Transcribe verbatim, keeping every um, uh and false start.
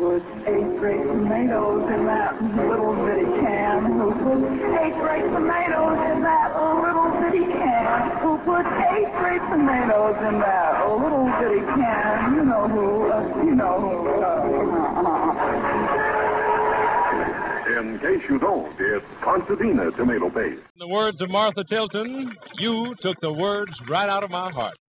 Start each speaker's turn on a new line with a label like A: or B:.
A: put eight great tomatoes in that little bitty can? Who put eight great tomatoes in that little bitty can? Who put eight great tomatoes in that little bitty can? You know who, uh, you know who. Uh, uh,
B: In case you don't, it's Concertina tomato paste.
C: In the words of Martha Tilton, you took the words right out of my heart.